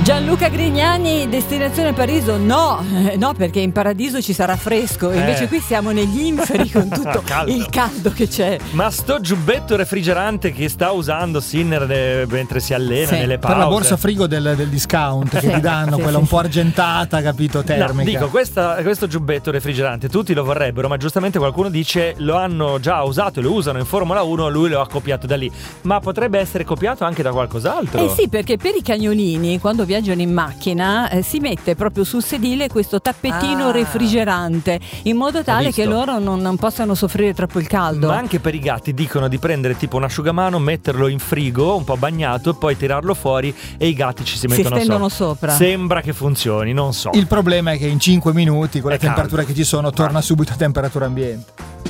Gianluca Grignani, destinazione Paradiso? No, perché in paradiso ci sarà fresco, invece qui siamo negli inferi con tutto il caldo che c'è. Ma sto giubbetto refrigerante che sta usando Sinner mentre si allena nelle pause, per la borsa frigo del discount che ti danno, quella un po' argentata, capito, termica. No, dico, questo giubbetto refrigerante tutti lo vorrebbero, ma giustamente qualcuno dice lo hanno già usato e lo usano in Formula 1, lui lo ha copiato da lì, ma potrebbe essere copiato anche da qualcos'altro. Sì, perché per i cagnolini quando viaggiano in macchina si mette proprio sul sedile questo tappetino refrigerante, in modo tale che loro non possano soffrire troppo il caldo. Ma anche per i gatti dicono di prendere tipo un asciugamano, metterlo in frigo un po' bagnato e poi tirarlo fuori e i gatti ci si mettono stendono sopra. Sembra che funzioni, non so. Il problema è che in 5 minuti con le temperature che ci sono torna subito a temperatura ambiente.